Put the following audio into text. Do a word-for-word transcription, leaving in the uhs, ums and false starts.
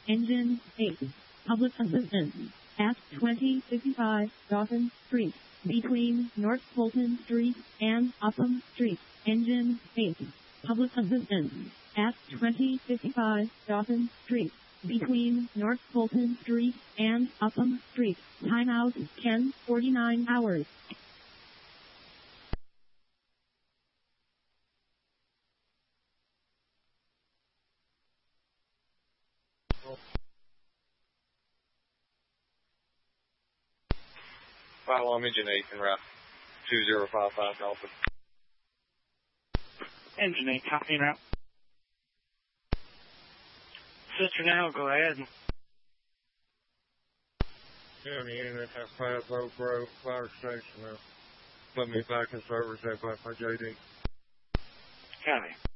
Engine eight. Public assistance. At twenty fifty-five Dawson Street. Between North Fulton Street and Upham Street. Engine eight. Public assistance. At twenty fifty-five Dawson Street. Between North Fulton Street and Upham Street. Timeout ten forty-nine hours. Follow on engine eight and route two zero five five Delta. Engine eight, copy and route. Sister now, go ahead. Yeah, the unit has passed Oak Grove Fire Station now. Put me back in service at by J D. Copy.